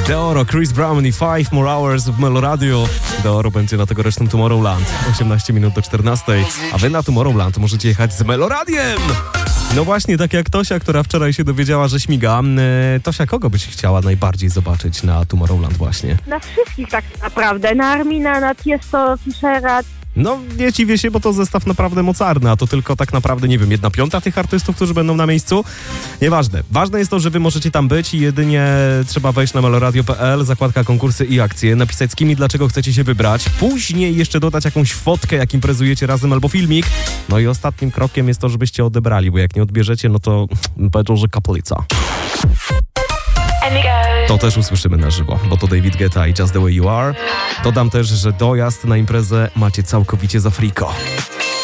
Deoro, Chris Brown i 5 More Hours w Meloradio. Deoro będzie na tegorocznym Tomorrowland. 18 minut do 14. A wy na Tomorrowland możecie jechać z Meloradiem. No właśnie, tak jak Tosia, która wczoraj się dowiedziała, że śmiga. Tosia, kogo byś chciała najbardziej zobaczyć na Tomorrowland właśnie? Na wszystkich tak naprawdę. Na Armina, na Tiesto, Fischera. No, nie dziwię się, bo to zestaw naprawdę mocarny, a to tylko tak naprawdę, nie wiem, 1/5 tych artystów, którzy będą na miejscu. Nieważne. Ważne jest to, że wy możecie tam być i jedynie trzeba wejść na meloradio.pl, zakładka konkursy i akcje, napisać z kim i dlaczego chcecie się wybrać, później jeszcze dodać jakąś fotkę, jak imprezujecie razem albo filmik. No i ostatnim krokiem jest to, żebyście odebrali, bo jak nie odbierzecie, no to powiedzą, że kaplica. To też usłyszymy na żywo, bo to David Guetta i Just The Way You Are. Dodam też, że dojazd na imprezę macie całkowicie za friko.